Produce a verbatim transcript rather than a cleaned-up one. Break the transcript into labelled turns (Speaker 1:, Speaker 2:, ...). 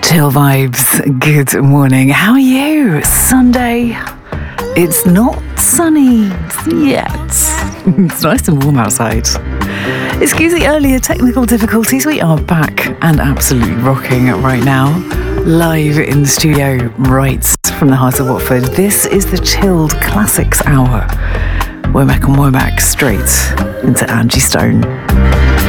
Speaker 1: Chill vibes, good morning. How are you? Sunday. It's not sunny yet. It's nice and warm outside. Excuse the earlier technical difficulties. We are back and absolutely rocking right now. Live in the studio, right from the heart of Watford. This is the Chilled Classics Hour. Womack and Womack straight into Angie Stone.